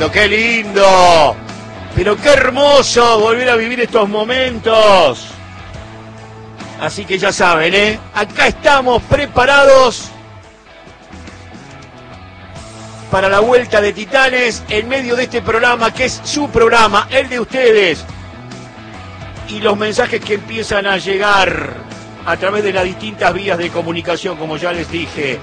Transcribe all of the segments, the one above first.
lindo, qué lindo. Pero qué hermoso volver a vivir estos momentos. Así que ya saben, acá estamos preparados para la vuelta de Titanes en medio de este programa que es su programa, el de ustedes. Y los mensajes que empiezan a llegar a través de las distintas vías de comunicación, como ya les dije.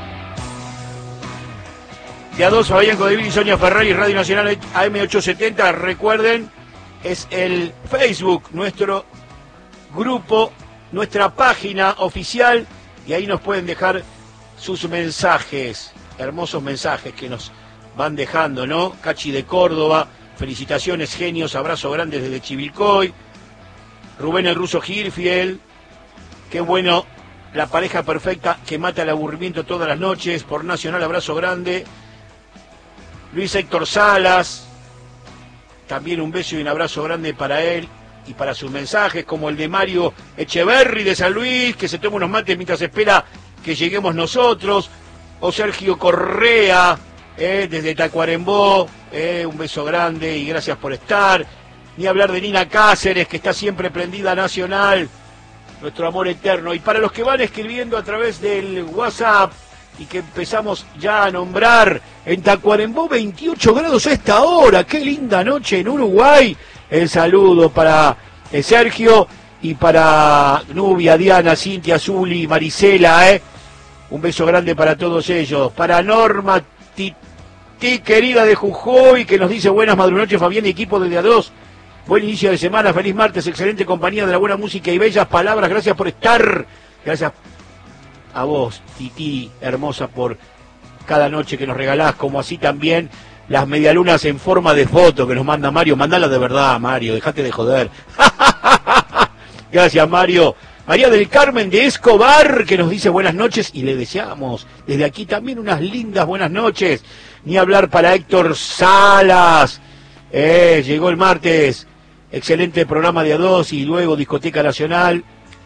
De A2, Fabián Codevil y Sonia Ferrari, Radio Nacional AM870, recuerden, es el Facebook, nuestro grupo, nuestra página oficial, y ahí nos pueden dejar sus mensajes, hermosos mensajes que nos van dejando, ¿no? Cachi de Córdoba, felicitaciones, genios, abrazo grande desde Chivilcoy. Rubén el Ruso Hirfield, qué bueno, la pareja perfecta que mata el aburrimiento todas las noches, por Nacional, abrazo grande. Luis Héctor Salas, también un beso y un abrazo grande para él y para sus mensajes, como el de Mario Echeverri de San Luis, que se toma unos mates mientras espera que lleguemos nosotros, o Sergio Correa, desde Tacuarembó, un beso grande y gracias por estar. Ni hablar de Nina Cáceres, que está siempre prendida a Nacional, nuestro amor eterno. Y para los que van escribiendo a través del WhatsApp, y que empezamos ya a nombrar, en Tacuarembó 28 grados a esta hora, qué linda noche en Uruguay. El saludo para Sergio y para Nubia, Diana, Cintia, Zuli, Marisela, un beso grande para todos ellos. Para Norma Titi, querida de Jujuy, que nos dice buenas madrunoches, Fabián y equipo de A2. Buen inicio de semana, feliz martes, excelente compañía de la buena música y bellas palabras, gracias por estar. Gracias a vos, Titi, hermosa, por cada noche que nos regalás, como así también las medialunas en forma de foto que nos manda Mario. Mandalas de verdad, Mario, dejate de joder. Gracias, Mario. María del Carmen de Escobar, que nos dice buenas noches y le deseamos desde aquí también unas lindas buenas noches. Ni hablar para Héctor Salas, llegó el martes, excelente programa de A2 y luego Discoteca Nacional.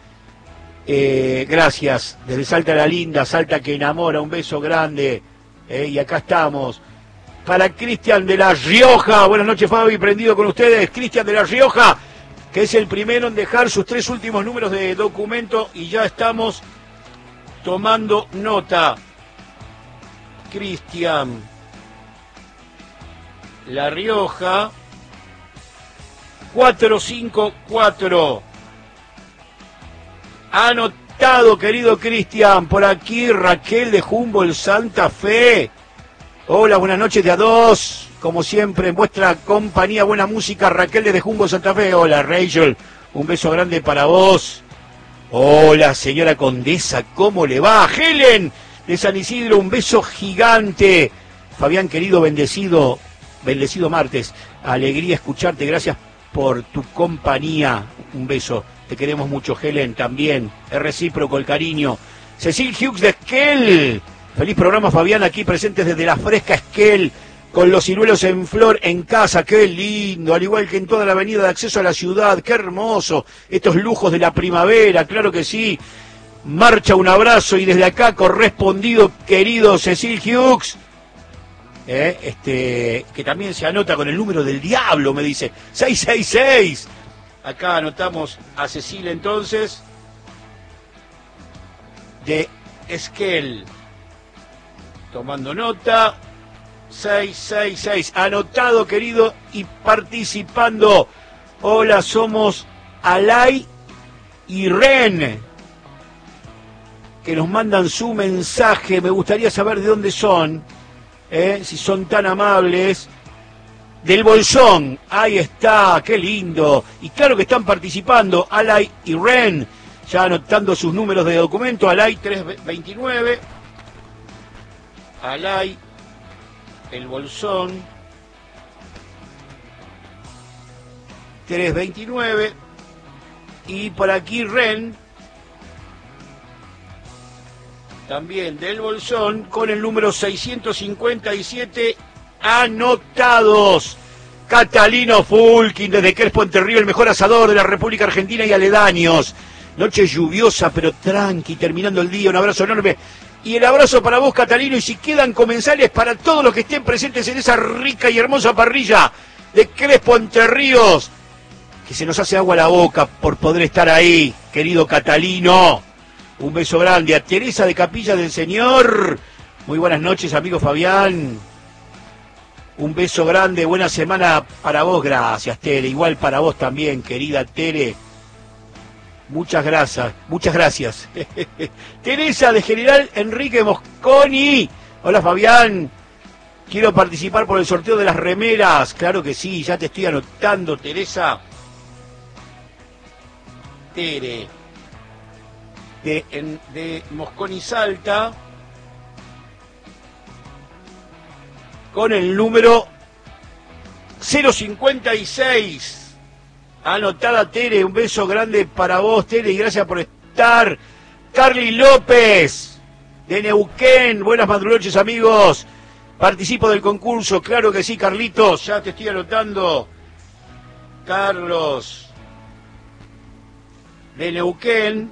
Gracias, desde Salta la Linda, Salta que enamora, un beso grande, y acá estamos. Para Cristian de La Rioja, buenas noches Fabi, prendido con ustedes, Cristian de La Rioja, que es el primero en dejar sus 3 últimos números de documento y ya estamos tomando nota. Cristian, La Rioja, 454. Anotado, querido Cristian. Por aquí Raquel de Humboldt, Santa Fe. Hola, buenas noches de A2. Como siempre, en vuestra compañía, buena música. Raquel de Humboldt, Santa Fe. Hola, Rachel. Un beso grande para vos. Hola, señora Condesa. ¿Cómo le va? Helen de San Isidro. Un beso gigante. Fabián, querido, bendecido martes. Alegría escucharte. Gracias por tu compañía. Un beso. Te queremos mucho, Helen, también. Es recíproco el cariño. Cecil Hughes de Esquel. Feliz programa, Fabián, aquí presentes desde la fresca Esquel, con los ciruelos en flor en casa. Qué lindo, al igual que en toda la avenida de acceso a la ciudad. Qué hermoso. Estos lujos de la primavera, claro que sí. Marcha, un abrazo y desde acá correspondido, querido Cecil Hughes. Que también se anota con el número del diablo, me dice. 666. Acá anotamos a Cecilia entonces, de Esquel, tomando nota, 666, anotado, querido, y participando. Hola, somos Alay y Ren, que nos mandan su mensaje. Me gustaría saber de dónde son, si son tan amables. Del Bolsón, ahí está, qué lindo. Y claro que están participando, Alay y Ren, ya anotando sus números de documento. Alay 329, Alay, el Bolsón 329, y por aquí Ren, también del Bolsón, con el número 657, anotados. Catalino Fulkin desde Crespo, Entre Ríos, el mejor asador de la República Argentina y aledaños. Noche lluviosa pero tranqui, terminando el día. Un abrazo enorme Y el abrazo para vos, Catalino, y si quedan comensales para todos los que estén presentes en esa rica y hermosa parrilla de Crespo Entre Ríos, que se nos hace agua a la boca por poder estar ahí, querido Catalino. Un beso grande a Teresa de Capilla del Señor. Muy buenas noches, amigo Fabián. Un beso grande, buena semana para vos, gracias, Tere. Igual para vos también, querida Tere. Muchas gracias, muchas gracias. Teresa de General Enrique Mosconi. Hola, Fabián. Quiero participar por el sorteo de las remeras. Claro que sí, ya te estoy anotando, Teresa. Tere. De Mosconi Salta. Con el número 056. Anotada, Tere, un beso grande para vos, Tere, y gracias por estar. Carly López, de Neuquén, buenas madrugones, amigos. Participo del concurso, claro que sí, Carlitos, ya te estoy anotando. Carlos, de Neuquén,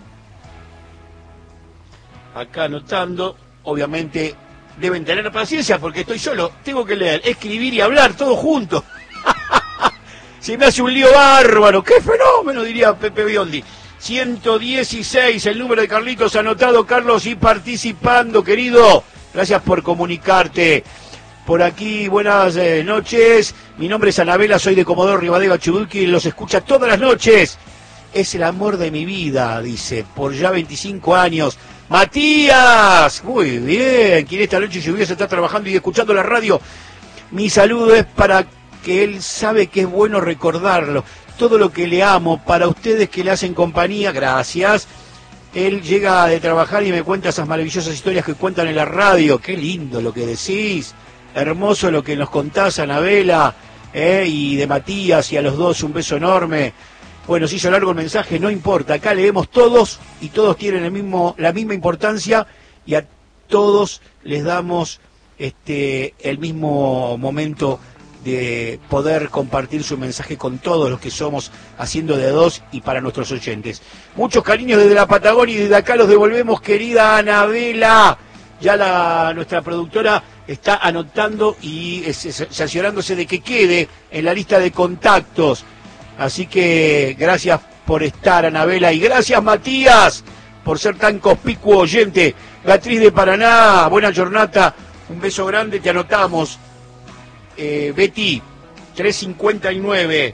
acá anotando, obviamente deben tener paciencia porque estoy solo, tengo que leer, escribir y hablar, todo junto. Se me hace un lío bárbaro. ¡Qué fenómeno!, diría Pepe Biondi. 116, el número de Carlitos anotado, Carlos, y participando, querido. Gracias por comunicarte. Por aquí, buenas noches. Mi nombre es Anabela, soy de Comodoro Rivadavia, Chubut, y los escucha todas las noches. Es el amor de mi vida, dice, por ya 25 años. ¡Matías! Muy bien, quien esta noche lluviosa está trabajando y escuchando la radio. Mi saludo es para que él sabe que es bueno recordarlo. Todo lo que le amo, para ustedes que le hacen compañía, gracias. Él llega de trabajar y me cuenta esas maravillosas historias que cuentan en la radio. Qué lindo lo que decís. Hermoso lo que nos contás, Anabela, y de Matías, y a los dos un beso enorme. Bueno, se hizo largo el mensaje, no importa. Acá leemos todos y todos tienen la misma importancia y a todos les damos el mismo momento de poder compartir su mensaje con todos los que somos haciendo de dos y para nuestros oyentes. Muchos cariños desde la Patagonia y desde acá los devolvemos, querida Anabela. Ya nuestra productora está anotando y cerciorándose de que quede en la lista de contactos. Así que gracias por estar, Anabela, y gracias, Matías, por ser tan conspicuo oyente. Beatriz de Paraná, buena jornada, un beso grande, te anotamos. Betty, 359.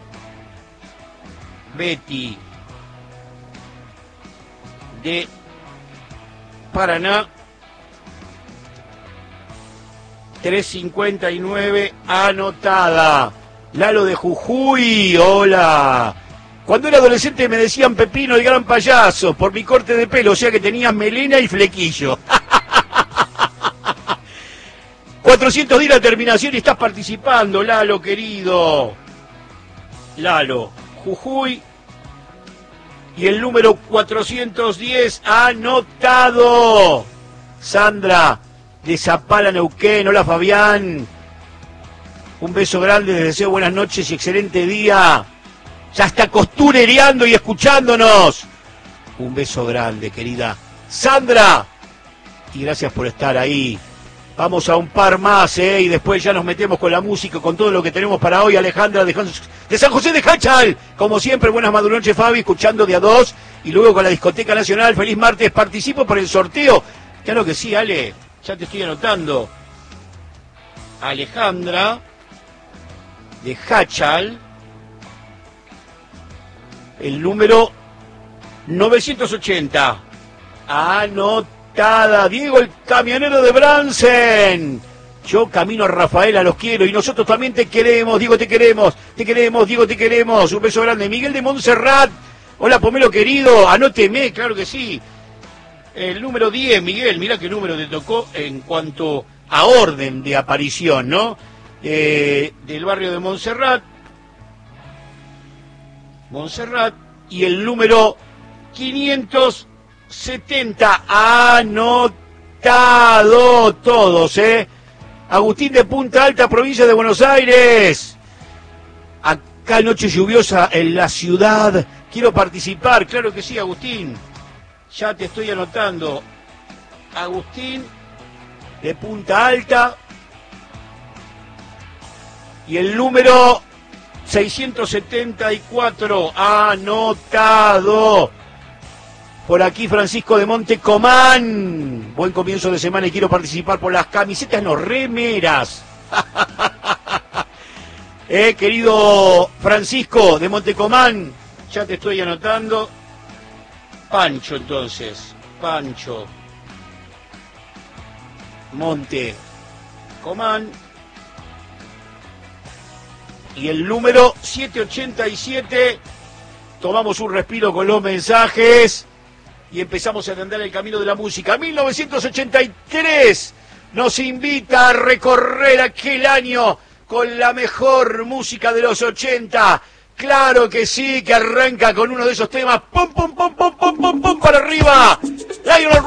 Betty de Paraná, 359, anotada. Lalo de Jujuy, hola. Cuando era adolescente me decían Pepino el gran payaso por mi corte de pelo, o sea que tenía melena y flequillo. 410 la terminación y estás participando, Lalo, querido. Lalo, Jujuy. Y el número 410 anotado. Sandra, de Zapala, Neuquén. Hola, Fabián. Un beso grande, les deseo buenas noches y excelente día. Ya está costurereando y escuchándonos. Un beso grande, querida Sandra. Y gracias por estar ahí. Vamos a un par más, y después ya nos metemos con la música, con todo lo que tenemos para hoy. Alejandra de San José de Hachal. Como siempre, buenas madrugones, Fabi, escuchando de a dos. Y luego con la Discoteca Nacional. Feliz martes, participo por el sorteo. Claro que sí, Ale, ya te estoy anotando. Alejandra de Hachal. El número 980. Anotada. Diego, el camionero de Bransen. Yo camino a Rafaela, los quiero. Y nosotros también te queremos. Diego, te queremos. Te queremos, Diego, te queremos. Un beso grande. Miguel de Montserrat. Hola, Pomelo querido. Anóteme, claro que sí. El número 10, Miguel. Mirá qué número te tocó en cuanto a orden de aparición, ¿no? Del barrio de Montserrat. Y el número 570, anotado todos, Agustín de Punta Alta, provincia de Buenos Aires. Acá noche lluviosa en la ciudad. Quiero participar, claro que sí, Agustín. Ya te estoy anotando. Agustín de Punta Alta. Y el número 674, anotado. Por aquí Francisco de Montecomán. Buen comienzo de semana y quiero participar por las camisetas, no, remeras. Querido Francisco de Montecomán, ya te estoy anotando. Pancho entonces, Pancho Montecomán. Y el número 787, tomamos un respiro con los mensajes y empezamos a andar el camino de la música. 1983 nos invita a recorrer aquel año con la mejor música de los 80. Claro que sí, que arranca con uno de esos temas. ¡Pum, pum, pum, pum, pum, pum, pum! ¡Para arriba! Lionel